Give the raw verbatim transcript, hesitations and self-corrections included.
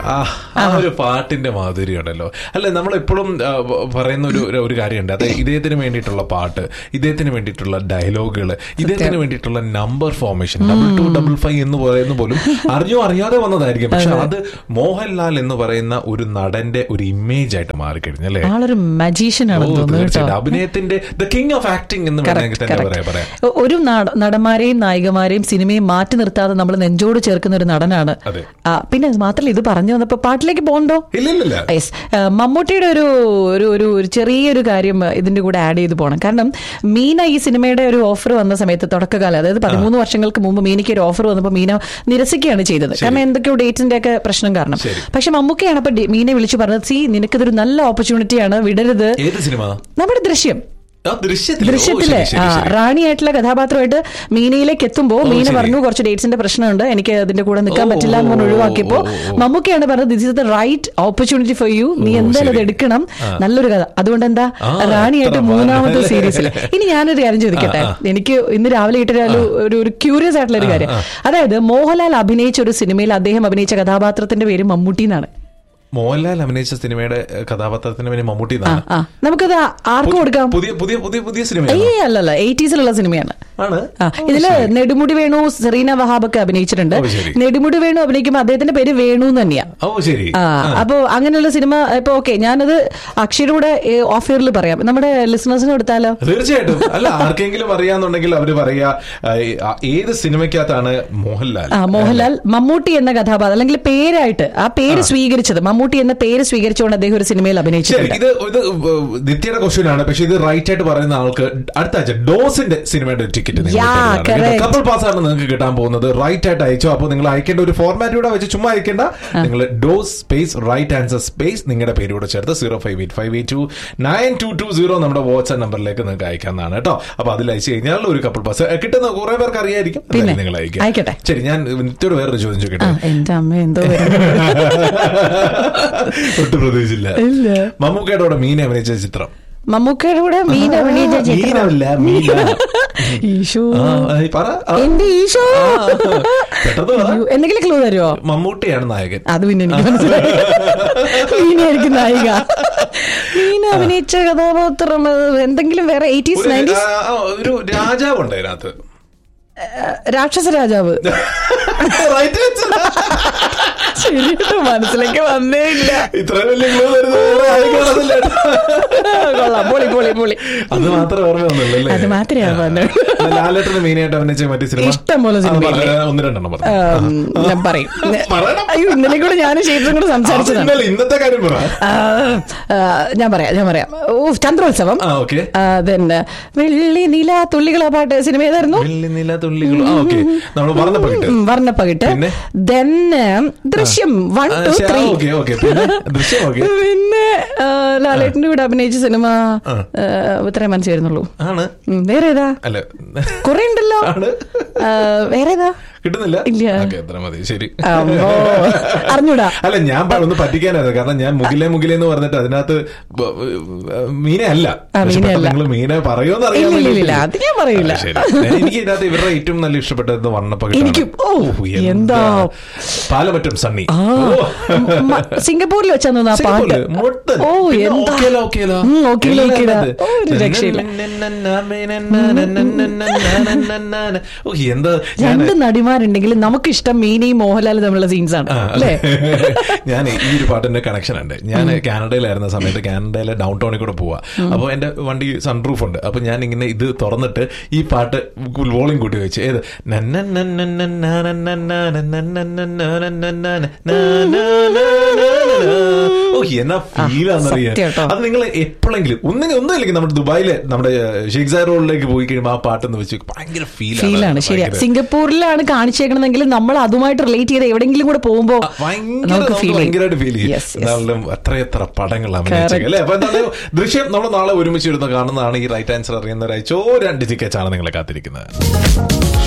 ആ ഒരു പാട്ടിന്റെ മാധുര്യം ഉണ്ടല്ലോ. അല്ലെ, നമ്മളെപ്പോഴും പറയുന്ന ഒരു ഒരു കാര്യമുണ്ട്, അത് ഇദ്ദേഹത്തിന് വേണ്ടിയിട്ടുള്ള പാട്ട്, ഇദ്ദേഹത്തിന് വേണ്ടിയിട്ടുള്ള ഡയലോഗുകൾ, ഇദ്ദേഹത്തിന് വേണ്ടിയിട്ടുള്ള number formation, double two double five എന്ന് പറയുന്ന പോലും അറിഞ്ഞോ അറിയാതെ വന്നതായിരിക്കും. പക്ഷെ അത് മോഹൻലാൽ എന്ന് പറയുന്ന ഒരു നടന്റെ ഒരു ഇമേജ് ആയിട്ട് മാറിക്കഴിഞ്ഞല്ലേ. അഭിനയത്തിന്റെ ദ കിങ് ഓഫ് ആക്ടിങ് എന്ന് വേണമെങ്കിൽ തന്നെ പറയാം. ഒരു നടന്മാരെയും നായികമാരെയും സിനിമയും മാറ്റി നിർത്താതെ നമ്മൾ നെഞ്ചോട് ചേർക്കുന്ന ഒരു നടനാണ്. പിന്നെ മാത്രമല്ല, ഇത് പറഞ്ഞു വന്നപ്പോ പാട്ടിലേക്ക് പോകണ്ടോ? യെസ്, മമ്മൂട്ടിയുടെ ഒരു ഒരു ഒരു ചെറിയൊരു കാര്യം ഇതിന്റെ കൂടെ ആഡ് ചെയ്ത് പോകണം. കാരണം മീന ഈ സിനിമയുടെ ഒരു ഓഫർ വന്ന സമയത്ത് തുടക്കകാലം, അതായത് പതിമൂന്ന് വർഷങ്ങൾക്ക് മുമ്പ് മീനയ്ക്ക് ഒരു ഓഫർ വന്നപ്പോൾ മീന നിരസിക്കുകയാണ് ചെയ്തത്. കാരണം എന്തൊക്കെയോ ഡേറ്റിന്റെ ഒക്കെ പ്രശ്നം കാരണം. പക്ഷെ മമ്മൂക്കയാണ് അപ്പൊ മീനെ വിളിച്ചു പറഞ്ഞത്, സി നിനക്കിതൊരു നല്ല ഓപ്പർച്യൂണിറ്റിയാണ്, വിടരുത്. നമ്മുടെ ദൃശ്യം ദൃശ്യത്തിലെ റാണിയായിട്ടുള്ള കഥാപാത്രമായിട്ട് മീനയിലേക്ക് എത്തുമ്പോ മീന പറഞ്ഞു കുറച്ച് ഡേറ്റ്സിന്റെ പ്രശ്നമുണ്ട്, എനിക്ക് അതിന്റെ കൂടെ നിൽക്കാൻ പറ്റില്ല എന്ന് പറഞ്ഞ് ഒഴിവാക്കിയപ്പോ മമ്മൂക്കയാണ് പറഞ്ഞത്, this is the right opportunity for you, നീ എന്തായാലും അത് എടുക്കണം, നല്ലൊരു കഥ. അതുകൊണ്ട് എന്താ റാണിയായിട്ട് മൂന്നാമത്തെ സീരീസിൽ. ഇനി ഞാനൊരു കാര്യം ചോദിക്കട്ടെ, എനിക്ക് ഇന്ന് രാവിലെ ഇട്ട ഒരു ഒരു ക്യൂരിയസ് ആയിട്ടുള്ള ഒരു കാര്യം, അതായത് മോഹൻലാൽ അഭിനയിച്ച ഒരു സിനിമയിൽ അദ്ദേഹം അഭിനയിച്ച കഥാപാത്രത്തിന്റെ പേര് മമ്മൂട്ടി എന്നാണ്. മോഹൻലാൽ അഭിനയിച്ച സിനിമയുടെ കഥാപാത്രത്തിന് വേണ്ടി മമ്മൂട്ടി. നമുക്കത് ആർക്കും കൊടുക്കാം. പുതിയ പുതിയ പുതിയ പുതിയ സിനിമ അല്ലല്ല, എയ്റ്റീസിലുള്ള സിനിമയാണ്. ഇതില് നെടുമുടി വേണു, സെറീന വഹാബൊക്കെ അഭിനയിച്ചിട്ടുണ്ട്. നെടുമുടി വേണു അഭിനയിക്കുമ്പോൾ അദ്ദേഹത്തിന്റെ പേര് വേണു തന്നെയാ. അപ്പൊ അങ്ങനെയുള്ള സിനിമ ഇപ്പൊ ഓക്കെ, ഞാനത് അക്ഷയുടെ ഓഫ് ഇയറിൽ പറയാം, നമ്മുടെ ലിസണേഴ്സിന് കൊടുത്താലോ? തീർച്ചയായിട്ടും. അല്ല, ആർക്കെങ്കിലും അറിയാന്നുണ്ടെങ്കിൽ അവര് പറയാ ഏത് സിനിമയ്ക്കകത്താണ് മോഹൻലാൽ മോഹൻലാൽ മമ്മൂട്ടി എന്ന കഥാപാത്രം അല്ലെങ്കിൽ പേരായിട്ട് ആ പേര് സ്വീകരിച്ചത്, മമ്മൂട്ടി എന്ന പേര് സ്വീകരിച്ചുകൊണ്ട് അദ്ദേഹം ഒരു സിനിമയിൽ അഭിനയിച്ചിട്ടുണ്ട്. ഇത് ഇത് നിത്യയുടെ ക്വസ്റ്റ്യൻ ആണ്, പക്ഷെ ഇത് റൈറ്റ് ആയിട്ട് പറയുന്ന ആൾക്ക് അടുത്ത ആഴ്ച ഡോസിന്റെ സിനിമയുടെ ടിക്കറ്റ് കപ്പിൾ പാസ് ആണ് നിങ്ങൾക്ക് കിട്ടാൻ പോകുന്നത്. റൈറ്റ് ആയിട്ട് അയച്ചോ. അപ്പോൾ നിങ്ങൾ അയക്കേണ്ട ഒരു ഫോർമാറ്റ് കൂടെ വെച്ച് ചുമ്മാ അയക്കേണ്ട, നിങ്ങൾ dose space right answer space നിങ്ങളുടെ പേരൂടെ ചേർത്ത് zero five eight five eight to nine to to zero നമ്മുടെ വാട്സ്ആപ്പ് നമ്പറിലേക്ക് നിങ്ങൾക്ക് അയക്കാവുന്നതാണ് കേട്ടോ. അപ്പൊ അതിൽ അയച്ചു കഴിഞ്ഞാൽ ഒരു കപ്പിൾ പാസ് കിട്ടുന്ന കുറെ പേർക്ക് അറിയായിരിക്കും, നിങ്ങൾ അയക്കാം. ശരി, ഞാൻ നിത്യയോട് വേറൊരു ചോദ്യം ചോദിക്കട്ടെ. ഒട്ടും പ്രതീക്ഷിച്ചില്ല. മമ്മൂക്കയുടെ കൂടെ മീന അഭിനയിച്ച ചിത്രം. മമ്മൂക്കയുടെ കൂടെ മീന അഭിനയിച്ച ചിത്രം എന്റെ ഈശോ. എന്തെങ്കിലും ക്ലൂ തരുമോ? മമ്മൂട്ടിയാണ് നായകൻ. അത് പിന്നെ എനിക്ക് മനസ്സിലായി, മീനയായിരിക്കും നായിക. മീന അഭിനയിച്ച കഥാപാത്രം എന്തെങ്കിലും വേറെ എയ്റ്റീസ് നയൻറ്റീസ് ഒരു രാജാവുണ്ട് അതിനകത്ത്, രാക്ഷസ രാജാവ്. ശരിയായിട്ട് മനസ്സിലേക്ക് വന്നേ ഇല്ല. ഇത്ര വലിയ കൊള്ളാം, പൊളി പൊളി പൊളി. അത് മാത്രമേ ഓർമ്മ വന്നുള്ളൂ. അത് മാത്രമേ ലാലേട്ടന് മെയിനായിട്ട് അഭിനയിച്ച മറ്റേ സിനിമ ഇഷ്ടംപോലെ സിനിമ ഒന്ന് രണ്ടെണ്ണം ഞാൻ പറയും. അയ്യോ, ഇന്നലെ കൂടെ ഞാൻ ക്ഷേത്രം കൂടെ സംസാരിച്ചതാണ്. ഇന്നത്തെ കാര്യം ഞാൻ പറയാം ഞാൻ പറയാം ഓ ചന്ദ്രോത്സവം, പിന്നെ വെള്ളി നില തുള്ളികളാ പാട്ട് സിനിമ ഏതായിരുന്നു? വെള്ളി നില തുള്ളികൾ, വർണ്ണപ്പകിട്ട്, ദെൻ ദൃശ്യം വൺ ടു ത്രീ, പിന്നെ ലാലേട്ടന്റെ കൂടെ അഭിനയിച്ച സിനിമ ഇത്രയും മനസ്സിൽ വരുന്നുള്ളൂ. വേറെ ഏതാ? കൊറേ ഉണ്ടല്ലോ. വേറെ ഏതാ കിട്ടുന്നില്ല? ഇല്ല, മതി. ശരി, അറിഞ്ഞൂടാ. അല്ല, ഞാൻ ഒന്ന് പറ്റിക്കാനായിരുന്നു. കാരണം ഞാൻ മുകിലേ മുകിലേ എന്ന് പറഞ്ഞിട്ട് അതിനകത്ത് മീനെ അല്ല, നിങ്ങൾ മീനെ പറയുമെന്ന് അറിയാമില്ല. അത് ഞാൻ പറയില്ല. എനിക്ക് ഇതിനകത്ത് ഇവരുടെ ഏറ്റവും നല്ല ഇഷ്ടപ്പെട്ടത് വർണ്ണപ്പകിട്ട്. എന്താ പാലമറ്റം സണ്ണി സിംഗപ്പൂരിൽ വെച്ചാന്ന് ആ പാട്ട്. ഓ എന്താ രണ്ട് നടിമാരുണ്ടെങ്കിലും നമുക്ക് ഇഷ്ടം മീനയും മോഹൻലാലും തമ്മിലുള്ള സീൻസ് ആണ് അല്ലേ? ഞാൻ ഈ ഒരു പാട്ടിന്റെ കണക്ഷൻ ഉണ്ട്. ഞാൻ കാനഡയിലായിരുന്ന സമയത്ത് കാനഡയിലെ ഡൗൺ ടൗണിൽ കൂടെ പോവാ. അപ്പൊ എന്റെ വണ്ടി സൺറൂഫ് ഉണ്ട്. അപ്പൊ ഞാൻ ഇങ്ങനെ ഇത് തുറന്നിട്ട് ഈ പാട്ട് വോളിയം കൂട്ടി വെച്ച് ഏത് എന്നാ ഫീലാന്നറിയാം. അത് നിങ്ങൾ എപ്പോഴെങ്കിലും ഒന്നും ഒന്നുമില്ലെങ്കിൽ നമ്മുടെ ദുബായിലെ നമ്മുടെ ഷെയ്ഖ് സാർ റോഡിലേക്ക് പോയി കഴിയുമ്പോൾ ആ പാട്ടെന്ന് വെച്ച് ഭയങ്കര ഫീലാണ്. ശരിയാ, സിംഗപ്പൂരിലാണ് കാണിച്ചേക്കണമെങ്കിൽ നമ്മൾ അതുമായിട്ട് റിലേറ്റ് ചെയ്ത് എവിടെയെങ്കിലും കൂടെ പോകുമ്പോൾ ഭയങ്കരമായിട്ട് ഫീൽ ചെയ്യും. അത്രയെത്ര പടങ്ങളാണ് അല്ലേ? അപ്പൊ എന്തായാലും ദൃശ്യം നമ്മൾ നാളെ ഒരുമിച്ച് ഇരുന്ന് കാണുന്നതാണ്. ഈ റൈറ്റ് ആൻസർ അറിയുന്നവരായി ചോ രണ്ട് ടിക്കറ്റാണ് നിങ്ങളെ കാത്തിരിക്കുന്നത്.